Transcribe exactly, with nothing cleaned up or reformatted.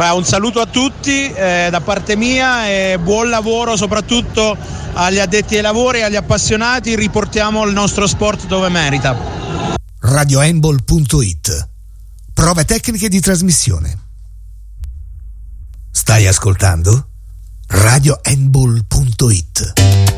Ma un saluto a tutti eh, da parte mia e buon lavoro soprattutto agli addetti ai lavori e agli appassionati. Riportiamo il nostro sport dove merita. radio handball punto it. Prove tecniche di trasmissione. Stai ascoltando radio handball punto it.